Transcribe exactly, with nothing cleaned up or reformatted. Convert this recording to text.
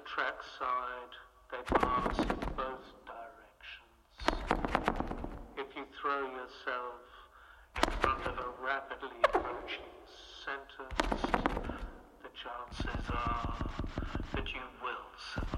trackside, they pass both directions. If you throw yourself in front of a rapidly approaching sentence, the chances are that you will survive.